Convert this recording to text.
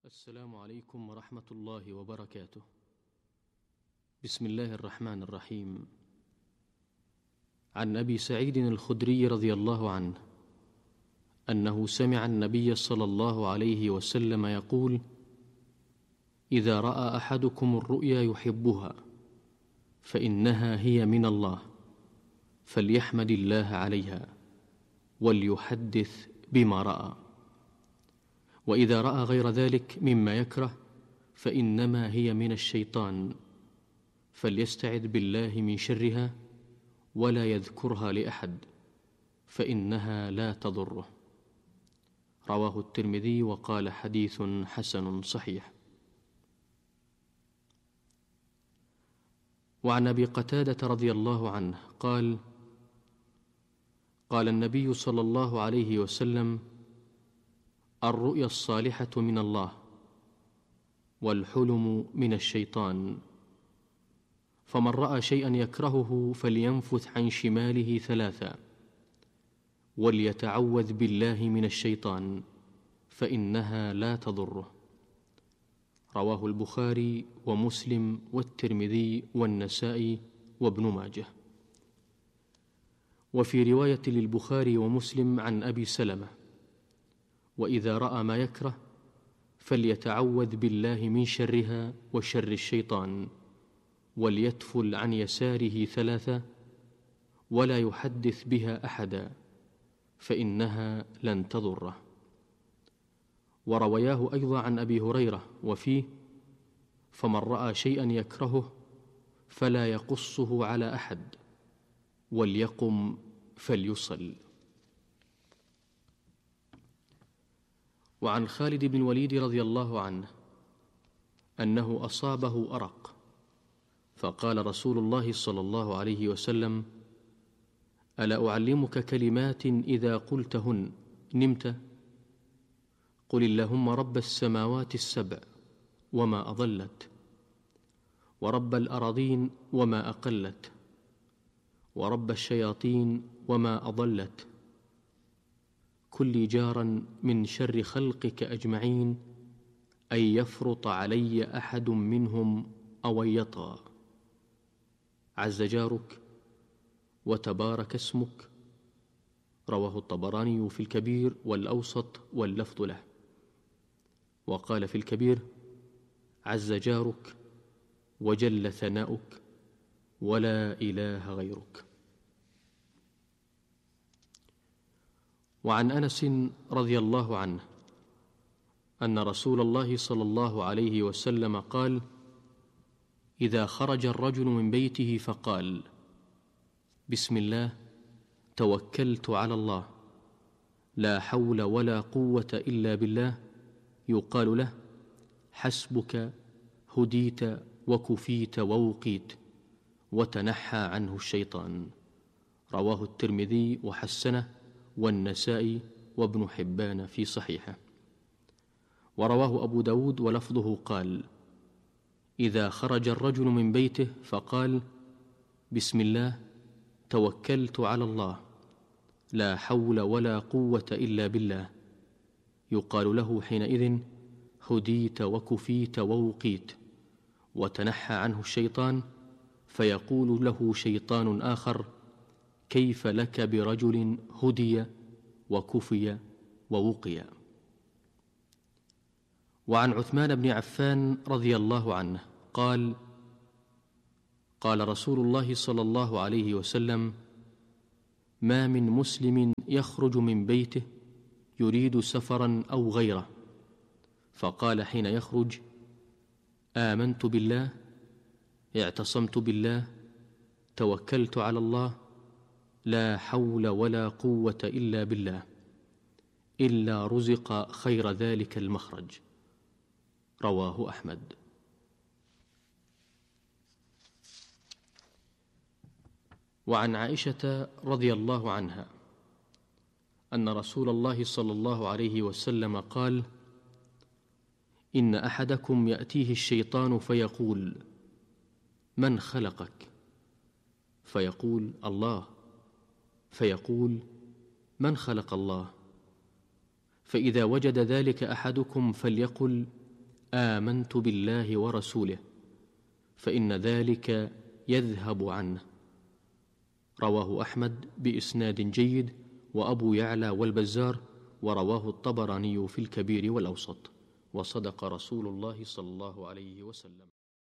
السلام عليكم ورحمة الله وبركاته. بسم الله الرحمن الرحيم. عن أبي سعيد الخدري رضي الله عنه أنه سمع النبي صلى الله عليه وسلم يقول: إذا رأى أحدكم الرؤيا يحبها فإنها هي من الله، فليحمد الله عليها وليحدث بما رأى. وإذا رأى غير ذلك مما يكره فإنما هي من الشيطان، فليستعذ بالله من شرها ولا يذكرها لأحد، فإنها لا تضره. رواه الترمذي وقال حديث حسن صحيح. وعن أبي قتادة رضي الله عنه قال: قال النبي صلى الله عليه وسلم: الرؤيا الصالحة من الله، والحلم من الشيطان، فمن رأى شيئا يكرهه فلينفث عن شماله ثلاثا، وليتعوذ بالله من الشيطان، فإنها لا تضره. رواه البخاري ومسلم والترمذي والنسائي وابن ماجه. وفي رواية للبخاري ومسلم عن أبي سلمة: وإذا رأى ما يكره فليتعوذ بالله من شرها وشر الشيطان، وليتفل عن يساره ثلاثة، ولا يحدث بها أحدا، فإنها لن تضره. وروياه أيضا عن أبي هريرة وفيه: فمن رأى شيئا يكرهه فلا يقصه على أحد، وليقم فليصل. وعن خالد بن الوليد رضي الله عنه أنه أصابه أرق، فقال رسول الله صلى الله عليه وسلم: ألا أعلمك كلمات إذا قلتهن نمت؟ قل اللهم رب السماوات السبع وما أضلت، ورب الأراضين وما أقلت، ورب الشياطين وما أضلت، كل جارا من شر خلقك أجمعين، أن يفرط علي أحد منهم أو يطغى، عز جارك وتبارك اسمك. رواه الطبراني في الكبير والأوسط واللفظ له. وقال في الكبير: عز جارك وجل ثناؤك ولا إله غيرك. وعن أنس رضي الله عنه أن رسول الله صلى الله عليه وسلم قال: إذا خرج الرجل من بيته فقال: بسم الله توكلت على الله، لا حول ولا قوة إلا بالله، يقال له: حسبك، هديت وكفيت ووقيت، وتنحى عنه الشيطان. رواه الترمذي وحسنه والنسائي وابن حبان في صحيحه. ورواه أبو داود ولفظه قال: إذا خرج الرجل من بيته فقال: بسم الله توكلت على الله، لا حول ولا قوة إلا بالله، يقال له حينئذ: هديت وكفيت ووقيت، وتنحى عنه الشيطان، فيقول له شيطان آخر: كيف لك برجل هدي وكفي ووقي. وعن عثمان بن عفان رضي الله عنه قال: قال رسول الله صلى الله عليه وسلم: ما من مسلم يخرج من بيته يريد سفرا أو غيره، فقال حين يخرج: آمنت بالله، اعتصمت بالله، توكلت على الله، لا حول ولا قوة إلا بالله، إلا رزق خير ذلك المخرج. رواه أحمد. وعن عائشة رضي الله عنها أن رسول الله صلى الله عليه وسلم قال: إن أحدكم يأتيه الشيطان فيقول: من خلقك؟ فيقول: الله. فيقول: من خلق الله؟ فإذا وجد ذلك أحدكم فليقل: آمنت بالله ورسوله، فإن ذلك يذهب عنه. رواه أحمد بإسناد جيد، وأبو يعلى والبزار، ورواه الطبراني في الكبير والأوسط. وصدق رسول الله صلى الله عليه وسلم.